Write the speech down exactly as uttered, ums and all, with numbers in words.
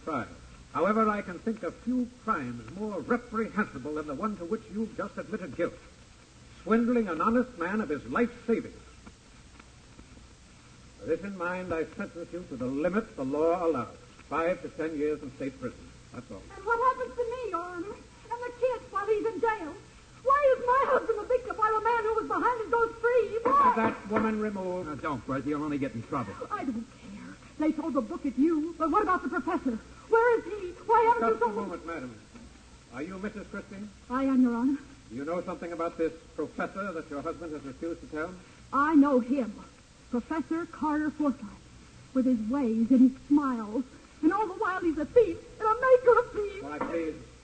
trial. However, I can think of few crimes more reprehensible than the one to which you've just admitted guilt. Swindling an honest man of his life savings. With this in mind, I sentence you to the limit the law allows. Five to ten years in state prison. That's all. And what happens to me, Your Honor? And the kid while he's in jail? Why is my husband a victim while a man who was behind it goes free? Why? Have that woman removed. Now, don't, Bertha. You'll only get in trouble. I don't care. They told the book at you. But what about the professor? Where is he? Why haven't Just you a told moment, madam. Are you Missus Christie? I am, Your Honor. Do you know something about this professor that your husband has refused to tell? I know him. Professor Carter Forsythe. With his ways and his smiles. And all the while he's a thief and a maker of thieves. Why, please,